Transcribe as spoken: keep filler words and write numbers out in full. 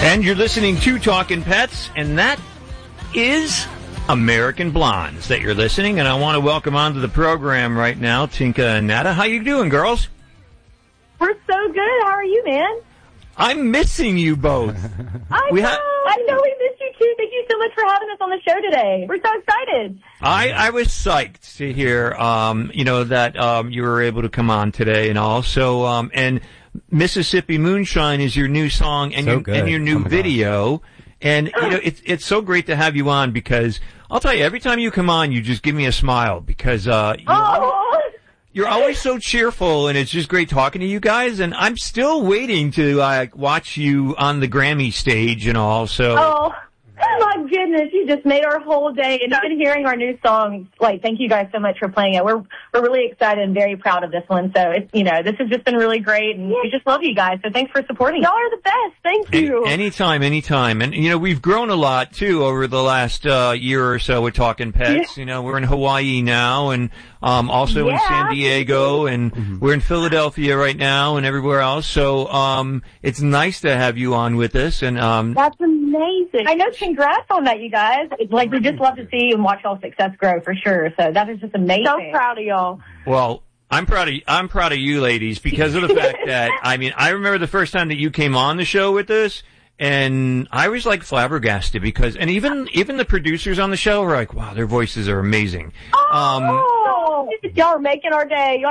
And you're listening to Talkin' Pets, and that is American Blondes that you're listening. And I want to welcome onto the program right now Tinka and Nada. How you doing, girls? We're so good. How are you, man? I'm missing you both. I we know. Ha- I know we missed you, too. Thank you so much for having us on the show today. We're so excited. I, I was psyched to hear, um, you know, that um, you were able to come on today and all. So, um, and Mississippi Moonshine is your new song and, So your, good. and your new Oh my video. And, you know, it's it's so great to have you on because I'll tell you, every time you come on, you just give me a smile because uh, you're, Oh. you're always so cheerful, and it's just great talking to you guys. And I'm still waiting to uh, watch you on the Grammy stage and all. So. Oh, my goodness. You just made our whole day. And even hearing our new song, like, thank you guys so much for playing it. We're we're really excited and very proud of this one. So, it's, you know, this has just been really great. And we just love you guys. So thanks for supporting. Y'all are the best. Thank you. Any, anytime, anytime. And, you know, we've grown a lot, too, over the last uh, year or so with Talkin' Pets. Yeah. You know, we're in Hawaii now and um, also yeah. in San Diego, and mm-hmm. we're in Philadelphia right now and everywhere else. So um, it's nice to have you on with us. And um, That's amazing. I know. Congrats on that, you guys. It's like, we just love to see and watch y'all success grow for sure. So that is just amazing. So proud of y'all. Well, I'm proud of I'm proud of you ladies because of the fact that, I mean, I remember the first time that you came on the show with us, and I was like flabbergasted because, and even even the producers on the show were like, wow, their voices are amazing. Oh, um, y'all are making our day. Y'all